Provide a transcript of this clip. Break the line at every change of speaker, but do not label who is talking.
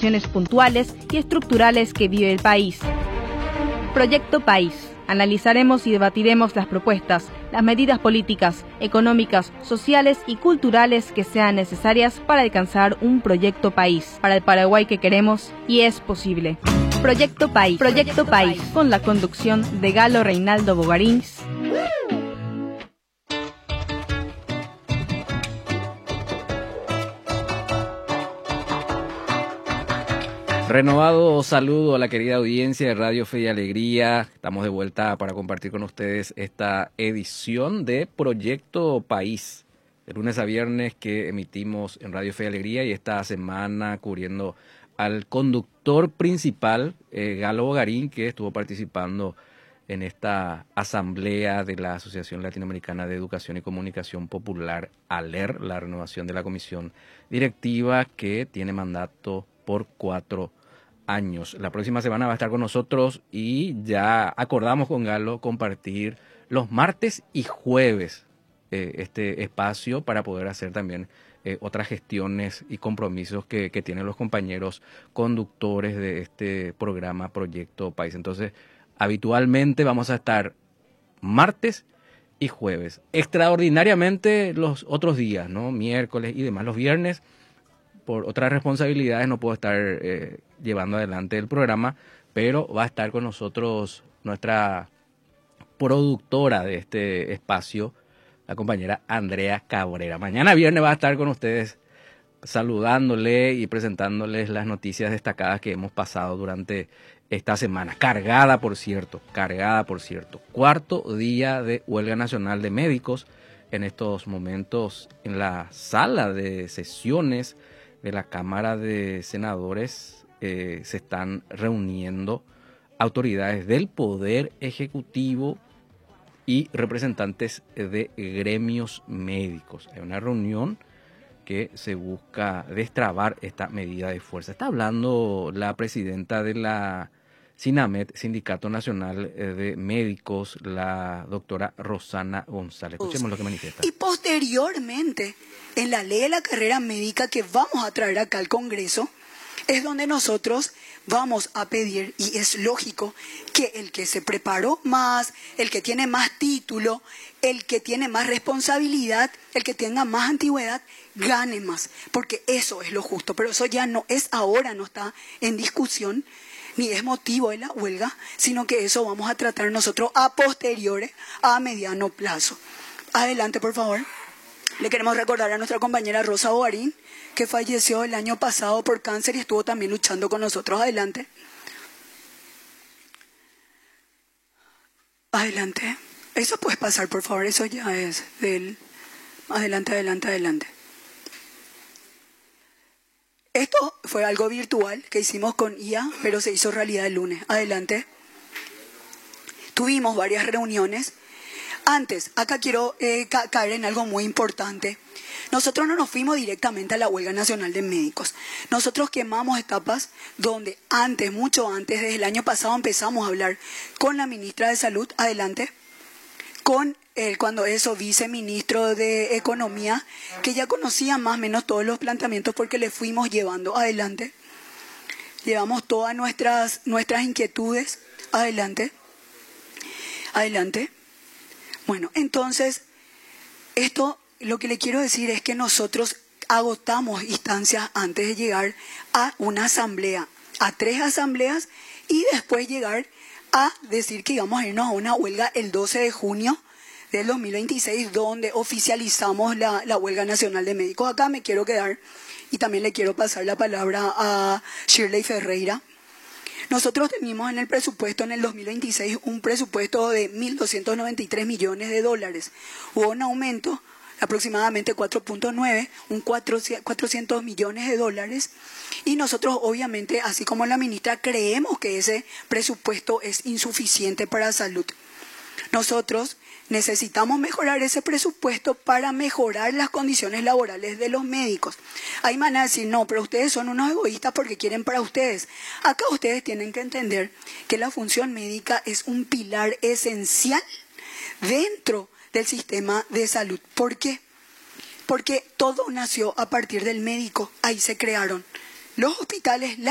situaciones puntuales y estructurales que vive el país. Proyecto País. Analizaremos y debatiremos las propuestas, las medidas políticas, económicas, sociales y culturales que sean necesarias para alcanzar un proyecto país, para el Paraguay que queremos y es posible. Proyecto País, con la conducción de Galo Reinaldo Bogarins.
Renovado saludo a la querida audiencia de Radio Fe y Alegría. Estamos de vuelta para compartir con ustedes esta edición de Proyecto País, de lunes a viernes que emitimos en Radio Fe y Alegría, y esta semana cubriendo al conductor principal, Galo Bogarín, que estuvo participando en esta asamblea de la Asociación Latinoamericana de Educación y Comunicación Popular, ALER, la renovación de la comisión directiva que tiene mandato por 4 años. La próxima semana va a estar con nosotros y ya acordamos con Galo compartir los martes y jueves este espacio para poder hacer también otras gestiones y compromisos que tienen los compañeros conductores de este programa Proyecto País. Entonces, habitualmente vamos a estar martes y jueves. Extraordinariamente los otros días, ¿no? Miércoles y demás. Los viernes, por otras responsabilidades, no puedo estar llevando adelante el programa, pero va a estar con nosotros nuestra productora de este espacio, la compañera Andrea Cabrera. Mañana viernes va a estar con ustedes saludándole y presentándoles las noticias destacadas que hemos pasado durante esta semana. Cargada, por cierto. Cuarto día de huelga nacional de médicos. En estos momentos, en la sala de sesiones de la Cámara de Senadores, se están reuniendo autoridades del Poder Ejecutivo y representantes de gremios médicos. Hay una reunión que se busca destrabar esta medida de fuerza. Está hablando la presidenta de la SINAMED, Sindicato Nacional de Médicos, la doctora Rosana González. Escuchemos lo que manifiesta.
Y posteriormente, en la ley de la carrera médica que vamos a traer acá al Congreso, es donde nosotros vamos a pedir, y es lógico, que el que se preparó más, el que tiene más título, el que tiene más responsabilidad, el que tenga más antigüedad, gane más, porque eso es lo justo. Pero eso ya no es ahora, no está en discusión, ni es motivo de la huelga, sino que eso vamos a tratar nosotros a posteriores, a mediano plazo. Adelante, por favor. Le queremos recordar a nuestra compañera Rosa Bogarín, que falleció el año pasado por cáncer y estuvo también luchando con nosotros. Adelante. Adelante. Eso puedes pasar, por favor. Eso ya es del... Adelante. Esto fue algo virtual que hicimos con IA, pero se hizo realidad el lunes. Adelante. Tuvimos varias reuniones. Antes, acá quiero caer en algo muy importante. Nosotros no nos fuimos directamente a la huelga nacional de médicos. Nosotros quemamos etapas donde antes, mucho antes, desde el año pasado empezamos a hablar con la ministra de Salud, adelante, con él cuando eso viceministro de Economía, que ya conocía más o menos todos los planteamientos porque le fuimos llevando, adelante. Llevamos todas nuestras inquietudes, adelante. Bueno, entonces, esto, lo que le quiero decir es que nosotros agotamos instancias antes de llegar a una asamblea, a 3 asambleas, y después llegar a decir que íbamos a irnos a una huelga el 12 de junio del 2026, donde oficializamos la huelga nacional de médicos. Acá me quiero quedar y también le quiero pasar la palabra a Shirley Ferreira. Nosotros teníamos en el presupuesto en el 2026 un presupuesto de $1.293 millones. Hubo un aumento de aproximadamente 4.9, un 400 millones de dólares. Y nosotros obviamente, así como la ministra, creemos que ese presupuesto es insuficiente para salud. Nosotros necesitamos mejorar ese presupuesto para mejorar las condiciones laborales de los médicos. Ahí van a decir, no, pero ustedes son unos egoístas porque quieren para ustedes. Acá ustedes tienen que entender que la función médica es un pilar esencial dentro del sistema de salud. ¿Por qué? Porque todo nació a partir del médico. Ahí se crearon los hospitales,